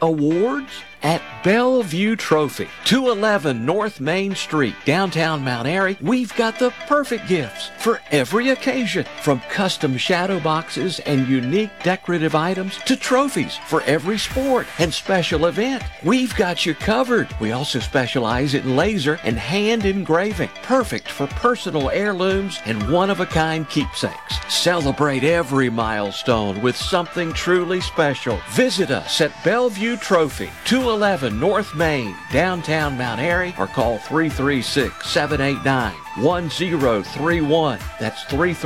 awards? At Bellevue Trophy, 211 North Main Street, downtown Mount Airy, we've got the perfect gifts for every occasion. From custom shadow boxes and unique decorative items to trophies for every sport and special event, we've got you covered. We also specialize in laser and hand engraving, perfect for personal heirlooms and one-of-a-kind keepsakes. Celebrate every milestone with something truly special. Visit us at Bellevue Trophy, 211 North Main, downtown Mount Airy, or call 336-789-1031. That's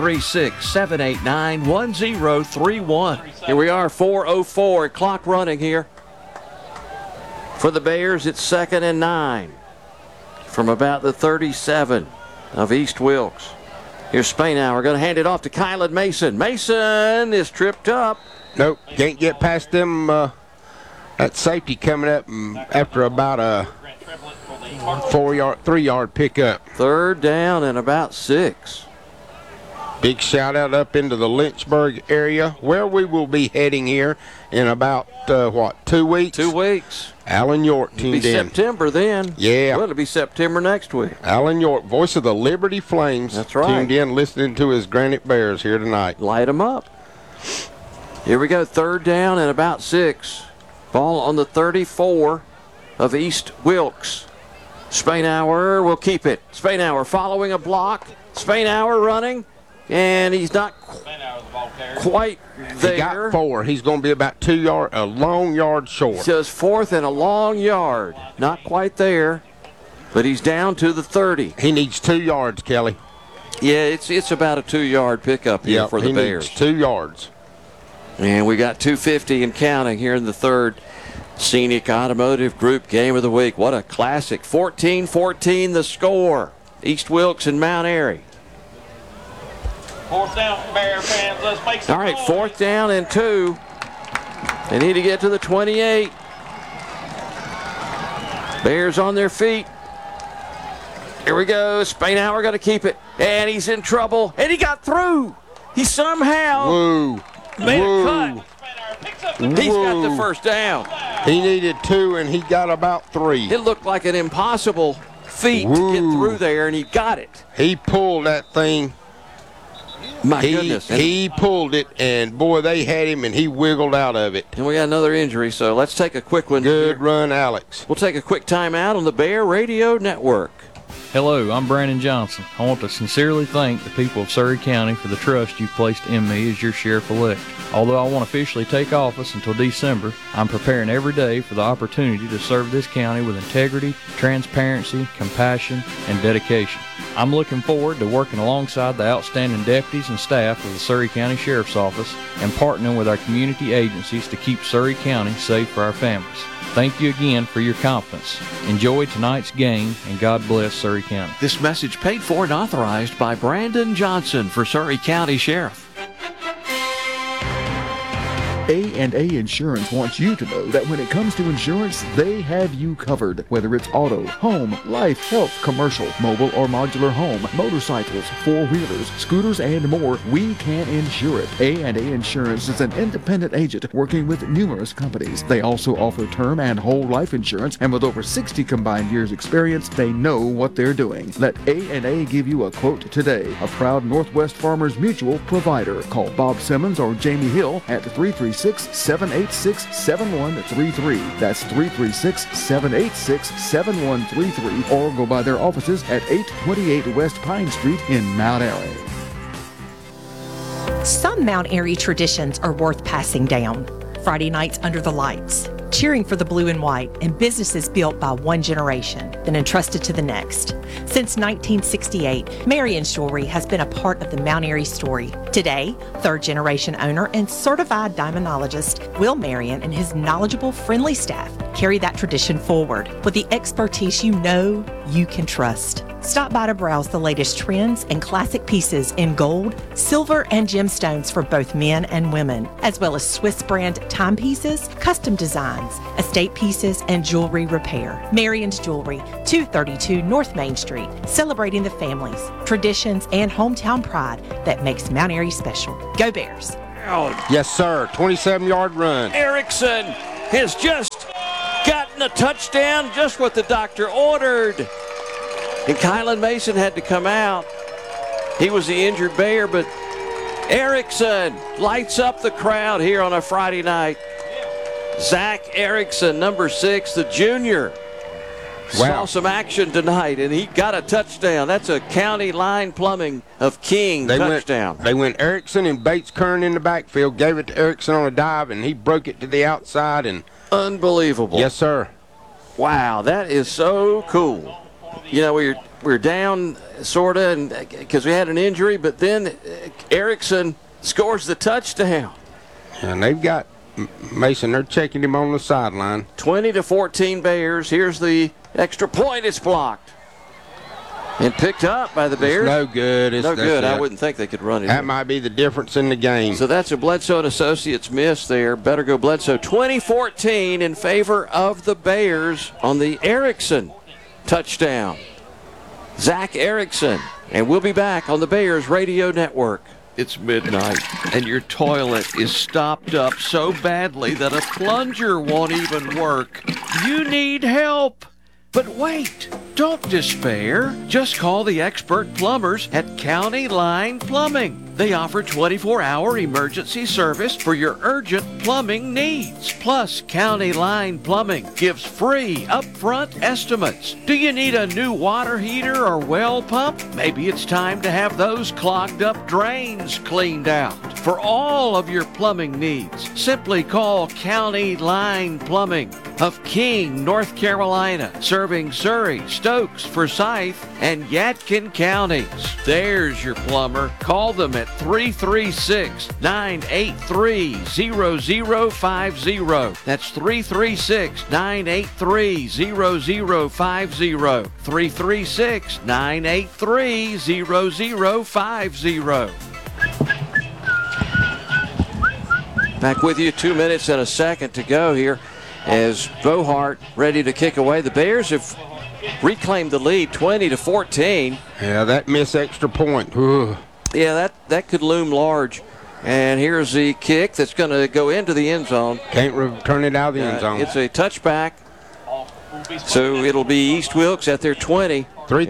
336-789-1031. Here we are, 4:04, clock running here. For the Bears, it's 2nd and 9 from about the 37 of East Wilkes. Here's Spainhour, going to hand it off to Kylan Mason. Mason is tripped up. Nope, can't get past them. That safety coming up after about a 3-yard pickup. 3rd down and about 6. Big shout out up into the Lynchburg area, where we will be heading here in about 2 weeks? 2 weeks. Alan York tuned in. It'll be September then. Yeah. Well, it'll be September next week. Alan York, voice of the Liberty Flames. That's right. Tuned in, listening to his Granite Bears here tonight. Light them up. Here we go, 3rd down and about 6. Ball on the 34 of East Wilkes. Spainhour will keep it. Spainhour following a block. Spainhour running, and he's not quite there. He got 4. He's going to be about a long yard short. Says 4th and a long yard. Not quite there, but he's down to the 30. He needs 2 yards, Kelly. Yeah, it's about a 2-yard pickup here for the Bears. Needs 2 yards. And we got 2:50 and counting here in the 3rd. Scenic Automotive Group Game of the Week. What a classic. 14-14 the score. East Wilkes and Mount Airy. 4th down, Bear fans. Let's make some All right, noise. 4th down and 2. They need to get to the 28. Bears on their feet. Here we go. Spainhour going to keep it. And he's in trouble. And he got through. He somehow Woo. made Woo. a cut. He's got the 1st down. He needed 2, and he got about 3. It looked like an impossible feat to get through there, and he got it. He pulled that thing. My goodness. He pulled it, and, boy, they had him, and he wiggled out of it. And we got another injury, so let's take a quick one. Good run, Alex. We'll take a quick timeout on the Bear Radio Network. Hello, I'm Brandon Johnson. I want to sincerely thank the people of Surry County for the trust you've placed in me as your sheriff-elect. Although I won't officially take office until December, I'm preparing every day for the opportunity to serve this county with integrity, transparency, compassion, and dedication. I'm looking forward to working alongside the outstanding deputies and staff of the Surry County Sheriff's Office and partnering with our community agencies to keep Surry County safe for our families. Thank you again for your confidence. Enjoy tonight's game, and God bless Surry County. This message paid for and authorized by Brandon Johnson for Surry County Sheriff. A&A Insurance wants you to know that when it comes to insurance, they have you covered. Whether it's auto, home, life, health, commercial, mobile or modular home, motorcycles, four-wheelers, scooters, and more, we can insure it. A&A Insurance is an independent agent working with numerous companies. They also offer term and whole life insurance, and with over 60 combined years experience, they know what they're doing. Let A&A give you a quote today. A proud Northwest Farmers Mutual provider. Call Bob Simmons or Jamie Hill at 336-786-7133. That's 336-786-7133, or go by their offices at 828 West Pine Street in Mount Airy. Some Mount Airy traditions are worth passing down. Friday nights under the lights, cheering for the blue and white, and businesses built by one generation, then entrusted to the next. Since 1968, Marion's Jewelry has been a part of the Mount Airy story. Today, third-generation owner and certified diamondologist Will Marion and his knowledgeable, friendly staff carry that tradition forward with the expertise you know you can trust. Stop by to browse the latest trends and classic pieces in gold, silver, and gemstones for both men and women, as well as Swiss brand timepieces, custom designs, estate pieces, and jewelry repair. Marion's Jewelry, 232 North Main Street, celebrating the families, traditions, and hometown pride that makes Mount Airy special. Go Bears! Yes, sir. 27-yard run. Erickson has just and a touchdown, just what the doctor ordered. And Kylan Mason had to come out. He was the injured Bear, but Erickson lights up the crowd here on a Friday night. Zach Erickson, number 6, the junior. Saw some action tonight, and he got a touchdown. That's a County Line Plumbing of King touchdown. They went Erickson and Bates Kern in the backfield, gave it to Erickson on a dive, and he broke it to the outside. And unbelievable. Yes, sir. Wow, that is so cool. You know, we're down sort of because we had an injury, but then Erickson scores the touchdown. And they've got Mason. They're checking him on the sideline. 20-14 Bears. Here's the extra point. It's blocked and picked up by the Bears. It's no good. No good. I wouldn't think they could run it. That might be the difference in the game. So that's a Bledsoe and Associates miss there. Better go Bledsoe. 20-14 in favor of the Bears on the Erickson touchdown. Zach Erickson. And we'll be back on the Bears Radio Network. It's midnight, and your toilet is stopped up so badly that a plunger won't even work. You need help. But wait, don't despair. Just call the expert plumbers at County Line Plumbing. They offer 24-hour emergency service for your urgent plumbing needs. Plus, County Line Plumbing gives free upfront estimates. Do you need a new water heater or well pump? Maybe it's time to have those clogged up drains cleaned out. For all of your plumbing needs, simply call County Line Plumbing of King, North Carolina, serving Surrey, Stokes, Forsyth, and Yadkin counties. There's your plumber. Call them at 336-983-0050. That's 336-983-0050. 336-983-0050. Back with you, 2 minutes and a second to go here as Bohart ready to kick away. The Bears have reclaimed the lead 20-14. Yeah, that missed extra point. Ugh. Yeah, that could loom large. And here's the kick that's going to go into the end zone. Can't return it out of the end zone. It's a touchback. So it'll be East Wilkes at their 20.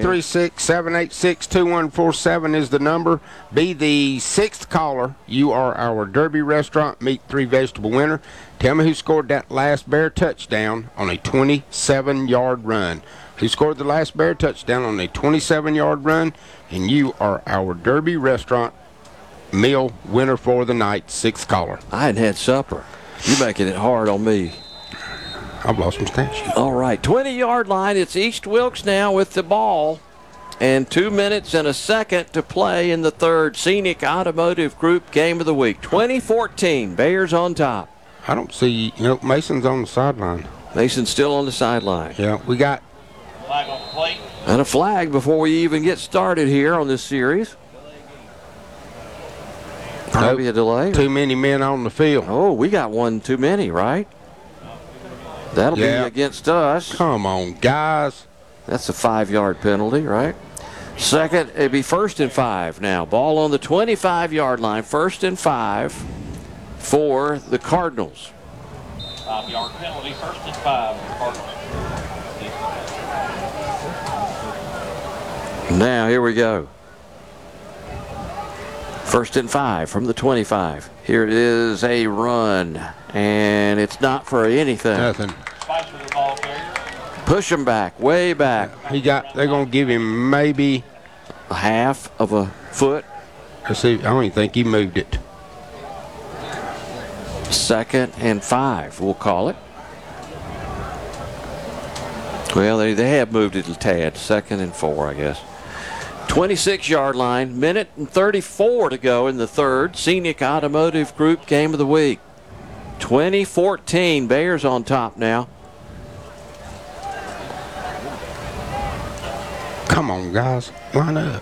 336-786-2147 is the number. Be the 6th caller. You are our Derby Restaurant Meat 3 Vegetable winner. Tell me who scored that last Bear touchdown on a 27-yard run. Who scored the last Bear touchdown on a 27-yard run? And you are our Derby Restaurant meal winner for the night, 6th caller. I hadn't had supper. You're making it hard on me. I've lost my station. All right, 20-yard line. It's East Wilkes now with the ball. And 2 minutes and a second to play in the third. Scenic Automotive Group Game of the Week. 20-14, Bears on top. I don't see, Mason's on the sideline. Mason's still on the sideline. Yeah, we got Flag on the plate. And a flag before we even get started here on this series. Probably a delay. Too many men on the field. Oh, we got one too many, right? That'll be against us. Come on, guys. That's a 5-yard penalty, right? Second, it'd be 1st and 5 now. Ball on the 25-yard line. 1st and 5 for the Cardinals. 5-yard penalty. 1st and 5 for the Cardinals. Now, here we go. 1st and 5 from the 25. Here it is, a run, and it's not for anything. Nothing. Spicer the ball carrier. Push him back, way back. They're going to give him maybe a half of a foot. Let's see, I don't even think he moved it. 2nd and 5, we'll call it. Well, they have moved it a tad. 2nd and 4, I guess. 26-yard line, minute and 34 to go in the third. Scenic Automotive Group Game of the Week. 20-14, Bears on top now. Come on, guys, line up.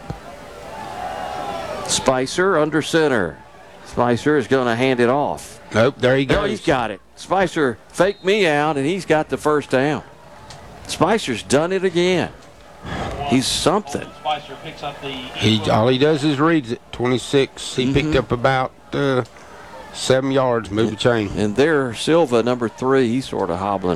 Spicer under center. Spicer is going to hand it off. Nope, there he goes. Oh, he's got it. Spicer faked me out, and he's got the first down. Spicer's done it again. He's something. Spicer picks up the. All he does is reads it. 26. He picked up about 7 yards. Move the chain. And there, Silva, number 3, he's sort of hobbling